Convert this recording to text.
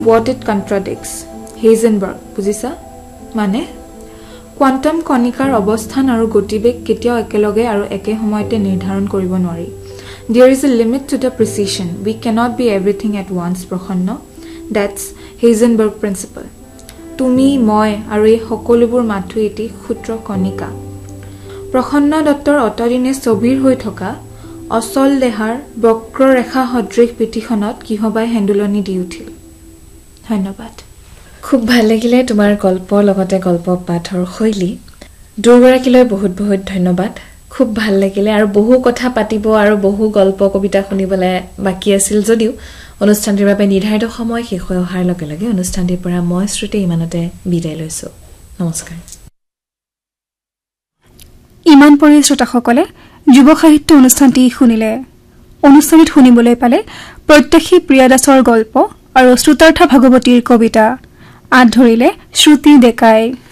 what it contradicts. Heisenberg বুজিছা মানে quantum কণিকাৰ অৱস্থান আৰু গতিবেগ কেতিয়াও একেলগে আৰু একে সময়তে নিৰ্ধাৰণ কৰিব নোৱাৰি There is a limit to the precision. We cannot be everything at once, Prachanna. That's Heisenberg principle. তুমি মই আৰু এই সকলোবোৰ মাথো এটি ক্ষুদ্ৰ কণিকা Prachanna Dottor অতদিনে স্থবিৰ হৈ থকা অচল দেহাৰ বক্ৰৰেখা সদৃশ পিঠিখনত কিহবাই হেন্দুলনি দি উঠিল ধন্যবাদ খুব ভাল লাগিলে তোমাৰ গল্পৰ লগতে গল্প পাঠৰ শৈলী দুগৰাকীলৈ বহুত বহুত ধন্যবাদ খুব ভাল লাগিলে আৰু বহু কথা পাতিব আৰু বহু গল্প কবিতা শুনিবলৈ বাকি আছিল যদিও অনুষ্ঠানটিৰ বাবে নিৰ্ধাৰিত সময় শেষ হৈ অহাৰ লগে লগে অনুষ্ঠানটিৰ পৰা মই শ্ৰুতি ইমানতে বিদায় লৈছো নমস্কাৰ ইমান পৰি শ্ৰোতাসকলে যুৱ সাহিত্য অনুষ্ঠানটি শুনিলে অনুষ্ঠানিত শুনিবলৈ পালে প্ৰত্যক্ষী প্ৰিয়া দাসৰ গল্প আৰু শ্ৰুতাৰ্থ ভাগৱতীৰ কবিতা আধৰিলে শ্ৰুতি ডেকাই